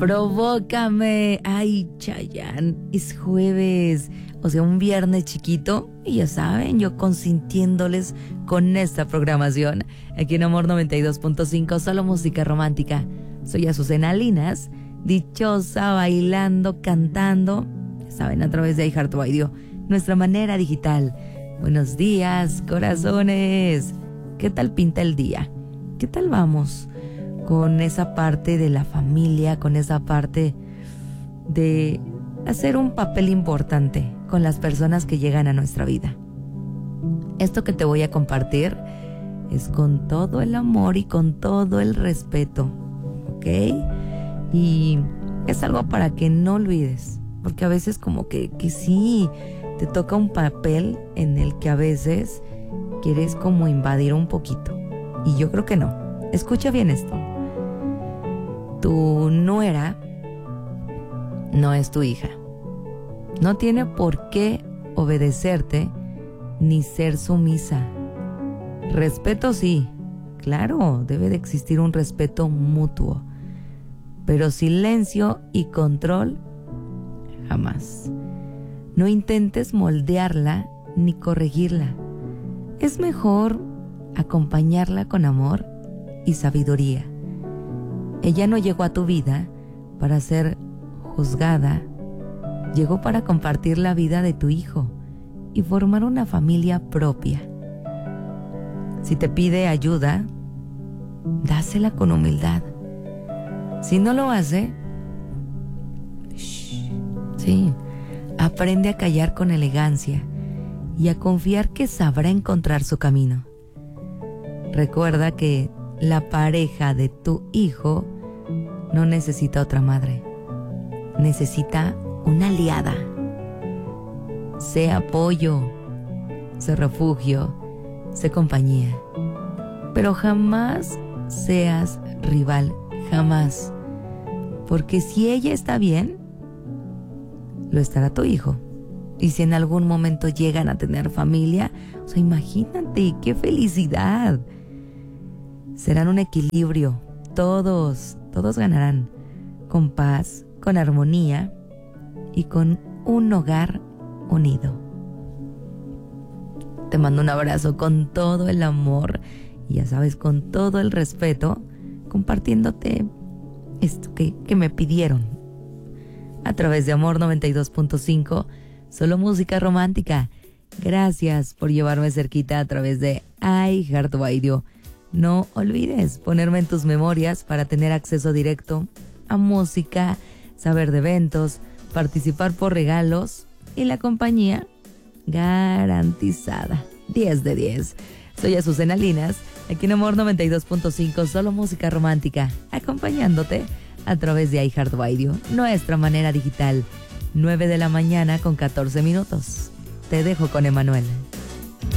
Provócame. Ay, Chayanne, es jueves, o sea, un viernes chiquito. Y ya saben, yo consintiéndoles con esta programación. Aquí en Amor 92.5, solo música romántica. Soy Azucena Linas, dichosa, bailando, cantando. Ya saben, a través de iHeartRadio, nuestra manera digital. Buenos días, corazones. ¿Qué tal pinta el día? ¿Qué tal vamos con esa parte de la familia, con esa parte de hacer un papel importante con las personas que llegan a nuestra vida? Esto que te voy a compartir es con todo el amor y con todo el respeto, ¿ok? Y es algo para que no olvides, porque a veces como que sí, te toca un papel en el que a veces quieres como invadir un poquito. Y yo creo que no. Escucha bien esto. Tu nuera no es tu hija. No tiene por qué obedecerte ni ser sumisa. Respeto sí, claro, debe de existir un respeto mutuo. Pero silencio y control, jamás. No intentes moldearla ni corregirla. Es mejor acompañarla con amor y sabiduría. Ella no llegó a tu vida para ser juzgada, llegó para compartir la vida de tu hijo y formar una familia propia. Si te pide ayuda, dásela con humildad. Si no lo hace, sí, aprende a callar con elegancia y a confiar que sabrá encontrar su camino. Recuerda que la pareja de tu hijo no necesita otra madre, necesita una aliada. Sé apoyo, sé refugio, sé compañía, pero jamás seas rival, jamás, porque si ella está bien, lo estará tu hijo. Y si en algún momento llegan a tener familia, o sea, imagínate, qué felicidad. Serán un equilibrio, todos ganarán, con paz, con armonía y con un hogar unido. Te mando un abrazo con todo el amor y ya sabes, con todo el respeto, compartiéndote esto que me pidieron a través de Amor 92.5, solo música romántica. Gracias por llevarme cerquita a través de iHeartRadio. No olvides ponerme en tus memorias para tener acceso directo a música, saber de eventos, participar por regalos y la compañía garantizada. 10 de 10. Soy Azucena Linas, aquí en Amor 92.5, solo música romántica, acompañándote a través de iHeartRadio, nuestra manera digital. 9 de la mañana con 14 minutos. Te dejo con Emanuel.